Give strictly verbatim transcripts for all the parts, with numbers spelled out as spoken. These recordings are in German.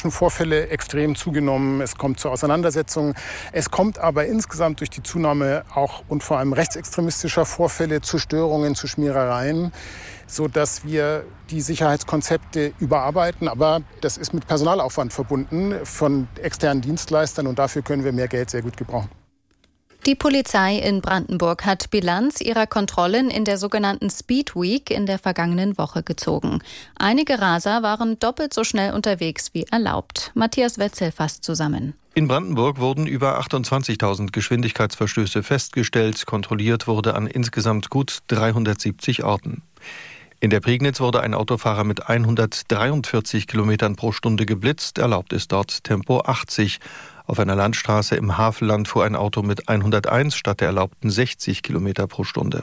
rassistischen Vorfälle extrem zugenommen. Es kommt zu Auseinandersetzungen. Es kommt aber insgesamt durch die Zunahme auch und vor allem rechtsextremistischer Vorfälle zu Störungen, zu Schmierereien, sodass wir die Sicherheitskonzepte überarbeiten. Aber das ist mit Personalaufwand verbunden von externen Dienstleistern und dafür können wir mehr Geld sehr gut gebrauchen. Die Polizei in Brandenburg hat Bilanz ihrer Kontrollen in der sogenannten Speed Week in der vergangenen Woche gezogen. Einige Raser waren doppelt so schnell unterwegs wie erlaubt. Matthias Wetzel fasst zusammen. In Brandenburg wurden über achtundzwanzigtausend Geschwindigkeitsverstöße festgestellt. Kontrolliert wurde an insgesamt gut dreihundertsiebzig Orten. In der Prignitz wurde ein Autofahrer mit hundertdreiundvierzig Kilometern pro Stunde geblitzt. Erlaubt ist dort Tempo achtzig. Auf einer Landstraße im Havelland fuhr ein Auto mit hunderteins statt der erlaubten sechzig Kilometer pro Stunde.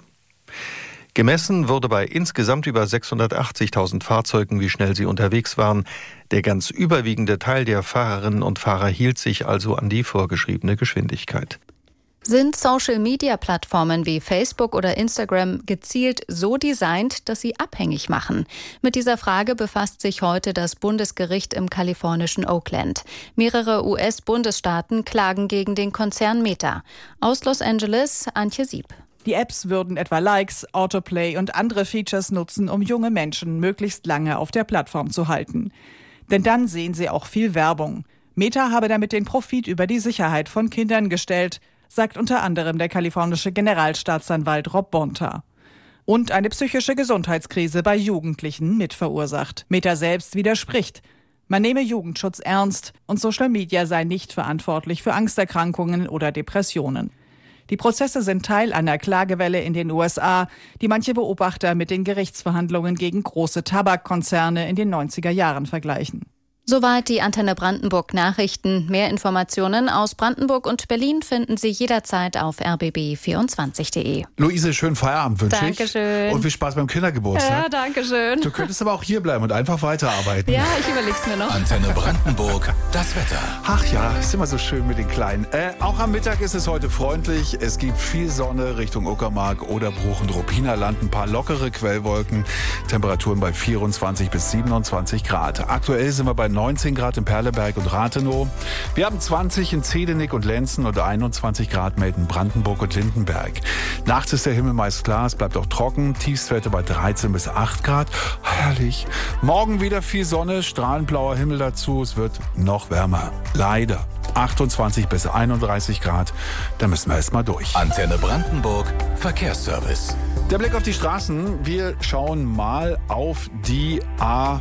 Gemessen wurde bei insgesamt über sechshundertachtzigtausend Fahrzeugen, wie schnell sie unterwegs waren. Der ganz überwiegende Teil der Fahrerinnen und Fahrer hielt sich also an die vorgeschriebene Geschwindigkeit. Sind Social-Media-Plattformen wie Facebook oder Instagram gezielt so designt, dass sie abhängig machen? Mit dieser Frage befasst sich heute das Bundesgericht im kalifornischen Oakland. Mehrere U S-Bundesstaaten klagen gegen den Konzern Meta. Aus Los Angeles, Antje Sieb. Die Apps würden etwa Likes, Autoplay und andere Features nutzen, um junge Menschen möglichst lange auf der Plattform zu halten. Denn dann sehen sie auch viel Werbung. Meta habe damit den Profit über die Sicherheit von Kindern gestellt, sagt unter anderem der kalifornische Generalstaatsanwalt Rob Bonta. Und eine psychische Gesundheitskrise bei Jugendlichen mitverursacht. Meta selbst widerspricht. Man nehme Jugendschutz ernst und Social Media sei nicht verantwortlich für Angsterkrankungen oder Depressionen. Die Prozesse sind Teil einer Klagewelle in den U S A, die manche Beobachter mit den Gerichtsverhandlungen gegen große Tabakkonzerne in den neunziger Jahren vergleichen. Soweit die Antenne Brandenburg Nachrichten. Mehr Informationen aus Brandenburg und Berlin finden Sie jederzeit auf r b b vierundzwanzig punkt de. Luise, schönen Feierabend wünsche ich. Dankeschön. Und viel Spaß beim Kindergeburtstag. Ja, danke schön. Du könntest aber auch hier bleiben und einfach weiterarbeiten. Ja, ich überleg's mir noch. Antenne Brandenburg, das Wetter. Ach ja, ist immer so schön mit den Kleinen. Äh, auch am Mittag ist es heute freundlich. Es gibt viel Sonne Richtung Uckermark, Oderbruch und Ruppiner Land. Ein paar lockere Quellwolken. Temperaturen bei vierundzwanzig bis siebenundzwanzig Grad. Aktuell sind wir bei neunzehn Grad in Perleberg und Rathenow. Wir haben zwanzig in Zedenick und Lenzen und einundzwanzig Grad melden Brandenburg und Lindenberg. Nachts ist der Himmel meist klar, es bleibt auch trocken. Tiefstwerte bei dreizehn bis acht Grad. Herrlich. Morgen wieder viel Sonne, strahlend blauer Himmel dazu. Es wird noch wärmer. Leider. achtundzwanzig bis einunddreißig Grad. Da müssen wir erst mal durch. Antenne Brandenburg, Verkehrsservice. Der Blick auf die Straßen. Wir schauen mal auf die A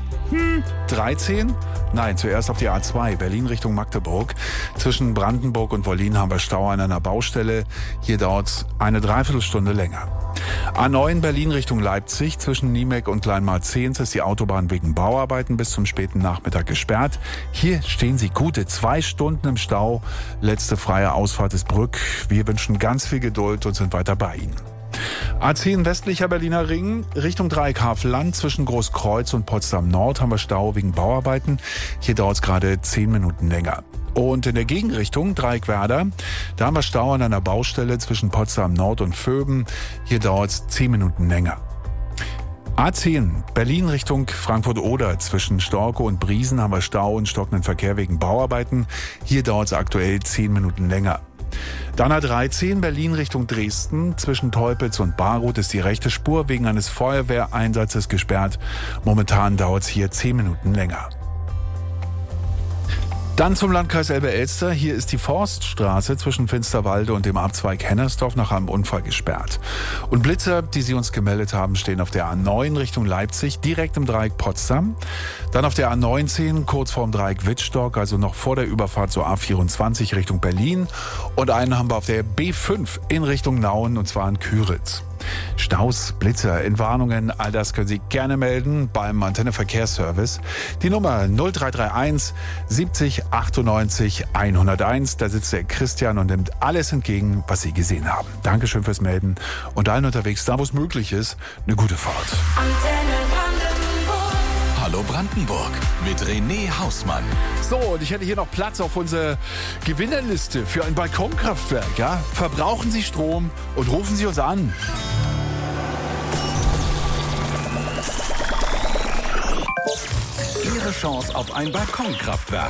dreizehn. Nein, zuerst auf die A zwei, Berlin Richtung Magdeburg. Zwischen Brandenburg und Wollin haben wir Stau an einer Baustelle. Hier dauert es eine Dreiviertelstunde länger. A neun Berlin Richtung Leipzig. Zwischen Niemek und Kleinmarzehns ist die Autobahn wegen Bauarbeiten bis zum späten Nachmittag gesperrt. Hier stehen Sie gute zwei Stunden im Stau. Letzte freie Ausfahrt ist Brück. Wir wünschen ganz viel Geduld und sind weiter bei Ihnen. A zehn westlicher Berliner Ring Richtung Dreieck Havelland. Zwischen Großkreuz und Potsdam Nord haben wir Stau wegen Bauarbeiten. Hier dauert es gerade zehn Minuten länger. Und in der Gegenrichtung Dreieck Werder, da haben wir Stau an einer Baustelle zwischen Potsdam Nord und Vöben. Hier dauert es zehn Minuten länger. A zehn Berlin Richtung Frankfurt-Oder. Zwischen Storkow und Briesen haben wir Stau und stockenden Verkehr wegen Bauarbeiten. Hier dauert es aktuell zehn Minuten länger. Dann A dreizehn Berlin Richtung Dresden. Zwischen Teupitz und Baruth ist die rechte Spur wegen eines Feuerwehreinsatzes gesperrt. Momentan dauert es hier zehn Minuten länger. Dann zum Landkreis Elbe-Elster. Hier ist die Forststraße zwischen Finsterwalde und dem Abzweig Hennersdorf nach einem Unfall gesperrt. Und Blitzer, die Sie uns gemeldet haben, stehen auf der A neun Richtung Leipzig, direkt im Dreieck Potsdam. Dann auf der A neunzehn, kurz vorm Dreieck Wittstock, also noch vor der Überfahrt zur A vierundzwanzig Richtung Berlin. Und einen haben wir auf der B fünf in Richtung Nauen, und zwar in Küritz. Staus, Blitzer, Entwarnungen, all das können Sie gerne melden beim Antenne Verkehrsservice. Die Nummer null drei drei eins siebzig achtundneunzig hunderteins. Da sitzt der Christian und nimmt alles entgegen, was Sie gesehen haben. Dankeschön fürs Melden und allen unterwegs, da wo es möglich ist, eine gute Fahrt. Antenne Brandenburg. Hallo Brandenburg mit René Hausmann. So, und ich hätte hier noch Platz auf unserer Gewinnerliste für ein Balkonkraftwerk. Ja? Verbrauchen Sie Strom und rufen Sie uns an. Ihre Chance auf ein Balkonkraftwerk.